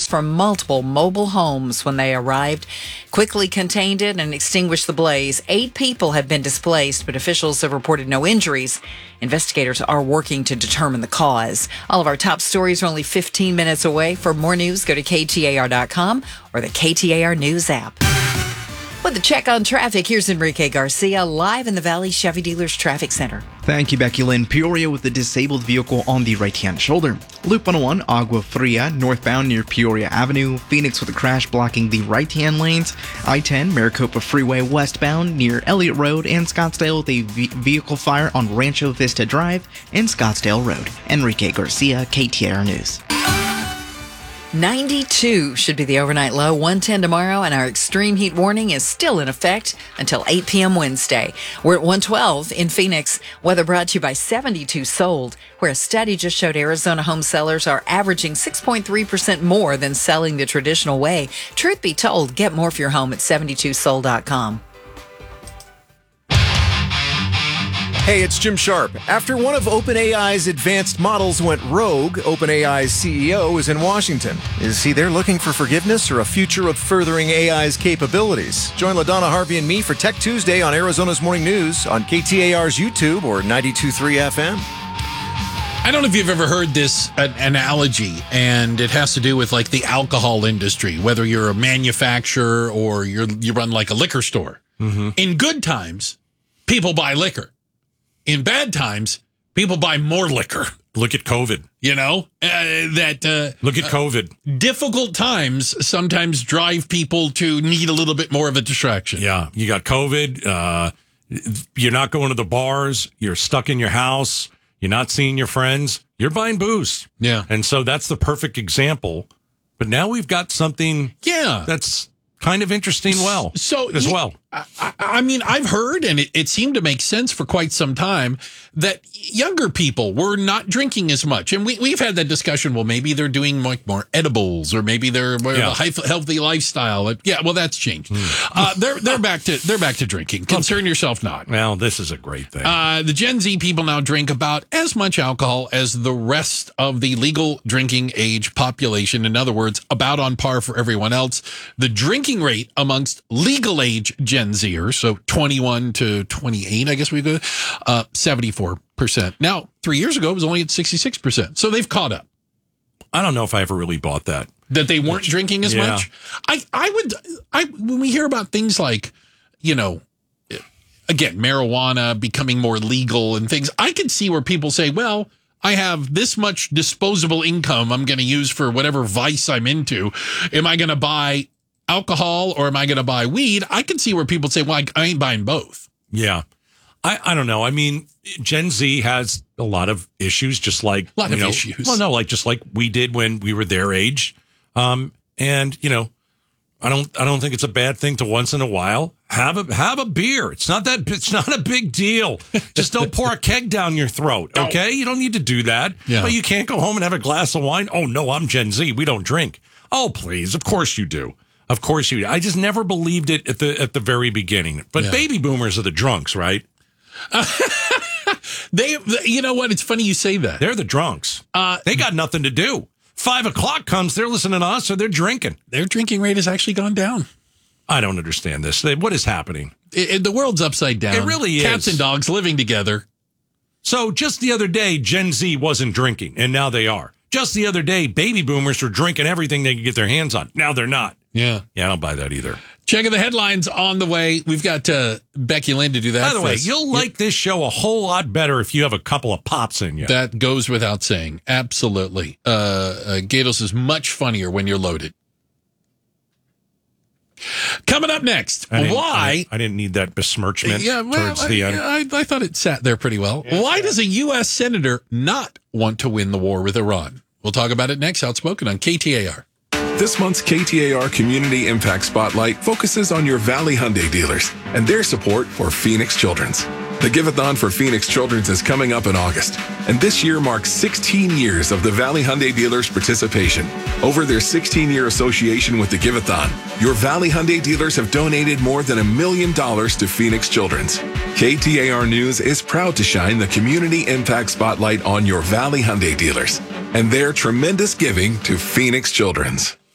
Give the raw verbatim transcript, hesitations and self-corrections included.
from multiple mobile homes when they arrived, quickly contained it, and extinguished the blaze. Eight people have been displaced, but officials have reported no injuries. Investigators are working to determine the cause. All of our top stories are only fifteen minutes away. For more news, go to K T A R dot com or the K T A R News app. With a check on traffic, here's Enrique Garcia live in the Valley Chevy Dealers Traffic Center. Thank you, Becky Lynn. Peoria with a disabled vehicle on the right-hand shoulder. Loop one oh one, Agua Fria, northbound near Peoria Avenue. Phoenix with a crash blocking the right-hand lanes. I ten, Maricopa Freeway westbound near Elliott Road. And Scottsdale with a v- vehicle fire on Rancho Vista Drive and Scottsdale Road. Enrique Garcia, K T A R News. ninety-two should be the overnight low, one ten tomorrow, and our extreme heat warning is still in effect until eight p.m. Wednesday. We're at one twelve in Phoenix. Weather brought to you by seventy-two Sold, where a study just showed Arizona home sellers are averaging six point three percent more than selling the traditional way. Truth be told, get more for your home at seventy-two sold dot com. Hey, it's Jim Sharp. After one of OpenAI's advanced models went rogue, OpenAI's C E O is in Washington. Is he there looking for forgiveness or a future of furthering A I's capabilities? Join LaDonna Harvey and me for Tech Tuesday on Arizona's Morning News on K T A R's YouTube or ninety-two point three F M. I don't know if you've ever heard this an analogy, and it has to do with like the alcohol industry, whether you're a manufacturer or you're, you run like a liquor store. Mm-hmm. In good times, people buy liquor. In bad times, people buy more liquor. Look at COVID. You know, uh, that uh, Look at COVID. Uh, difficult times sometimes drive people to need a little bit more of a distraction. Yeah, you got COVID. Uh, you're not going to the bars. You're stuck in your house. You're not seeing your friends. You're buying booze. Yeah. And so that's the perfect example. But now we've got something Yeah. that's kind of interesting well, so as he- well. I, I mean, I've heard, and it, it seemed to make sense for quite some time, that younger people were not drinking as much. And we, we've had that discussion. Well, maybe they're doing more, more edibles, or maybe they're more Yeah. of a high, healthy lifestyle. Yeah, well, that's changed. Uh, they're they're back to they're back to drinking. Concern yourself not. Well, this is a great thing. Uh, the Gen Z people now drink about as much alcohol as the rest of the legal drinking age population. In other words, about on par for everyone else. The drinking rate amongst legal age Gen Zers, so twenty-one to twenty-eight, I guess we go, uh, seventy-four percent. Now, three years ago, it was only at sixty-six percent. So they've caught up. I don't know if I ever really bought that. That they weren't drinking as Yeah. much. I, I would, I, when we hear about things like, you know, again, marijuana becoming more legal and things, I could see where people say, well, I have this much disposable income I'm going to use for whatever vice I'm into. Am I going to buy alcohol or am I going to buy weed? I can see where people say, well, I, I ain't buying both. Yeah. I, I don't know. I mean, Gen Z has a lot of issues, just like A lot you of know, issues. Well, no, like just like we did when we were their age. Um, and you know, I don't, I don't think it's a bad thing to once in a while have a have a beer. It's not that, it's not a big deal. Just don't pour a keg down your throat. Okay, you don't need to do that. Yeah. But you can't go home and have a glass of wine. Oh no, I'm Gen Z. We don't drink. Oh please, of course you do. Of course you do. I just never believed it at the at the very beginning. But Yeah. baby boomers are the drunks, right? They, you know what? It's funny you say that. They're the drunks. Uh, They got nothing to do. Five o'clock comes, they're listening to us, or they're drinking. Their drinking rate has actually gone down. I don't understand this. They- What is happening? It, it- the world's upside down. It really Cats is. and dogs living together. So just the other day, Gen Z wasn't drinking, and now they are. Just the other day, baby boomers were drinking everything they could get their hands on. Now they're not. Yeah. Yeah, I don't buy that either. Checking the headlines on the way. We've got uh, Becky Lynn to do that. By the for way, us. you'll like this show a whole lot better if you have a couple of pops in you. That goes without saying. Absolutely. Uh, uh, Gatos is much funnier when you're loaded. Coming up next, I didn't- why? I, I didn't need that besmirchment Yeah, well, towards I, the end. I, I thought it sat there pretty well. Why does a U S senator not want to win the war with Iran? We'll talk about it next. Outspoken on K T A R. This month's K T A R Community Impact Spotlight focuses on your Valley Hyundai dealers and their support for Phoenix Children's. The Give-a-thon for Phoenix Children's is coming up in August, and this year marks sixteen years of the Valley Hyundai dealers' participation. Over their sixteen-year association with the Give-a-thon, your Valley Hyundai dealers have donated more than a million dollars to Phoenix Children's. K T A R News is proud to shine the Community Impact Spotlight on your Valley Hyundai dealers and their tremendous giving to Phoenix Children's.